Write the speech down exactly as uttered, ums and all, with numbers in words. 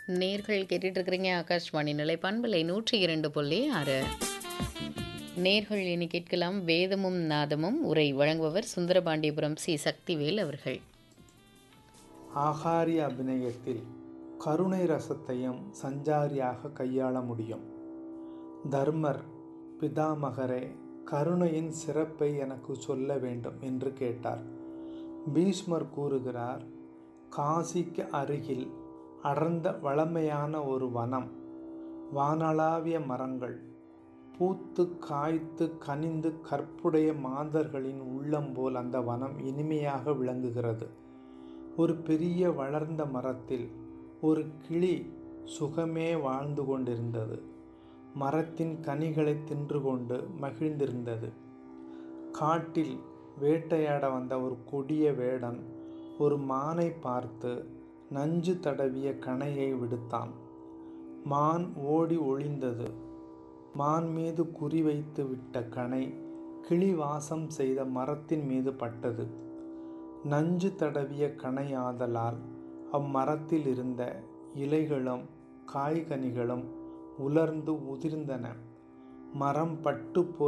நேர்கள் கேட்டுட்டு இருக்கிறீங்க ஆகாஷ்வாணி நிலை பண்பலை நூற்றி இரண்டு புள்ளி ஆறு. நேர்கள் இனி கேட்கலாம் வேதமும் நாதமும். உரை வழங்குபவர் சுந்தரபாண்டியபுரம் சி சக்திவேல் அவர்கள். ஆகாரிய அபிநயத்தில் கருணை ரசத்தையும் சஞ்சாரியாக கையாள முடியும். தர்மர், பிதாமகரே, கருணையின் சிறப்பை எனக்கு சொல்ல வேண்டும் என்று கேட்டார். பீஷ்மர் கூறுகிறார், காசிக்கு அருகில் அடர்ந்த வளமையான ஒரு வனம், வானளாவிய மரங்கள், பூத்து காய்த்து கனிந்து கற்புடைய மாந்தர்களின் உள்ளம் போல் அந்த வனம் இனிமையாக விளங்குகிறது. ஒரு பெரிய வளர்ந்த மரத்தில் ஒரு கிளி சுகமே வாழ்ந்து கொண்டிருந்தது. மரத்தின் கனிகளை தின்று கொண்டு மகிழ்ந்திருந்தது. காட்டில் வேட்டையாட வந்த ஒரு கொடிய வேடன் ஒரு மானை பார்த்து நஞ்சு தடவிய கணையை விடுத்தான். மான் ஓடி ஒளிந்தது. மான் மீது குறிவைத்து விட்ட கணை கிளி வாசம் செய்த மரத்தின் மீது பட்டது. நஞ்சு தடவிய கணையாதலால் அம்மரத்தில் இருந்த இலைகளும் காய்கனிகளும் உலர்ந்து உதிர்ந்தன. மரம் பட்டு போய்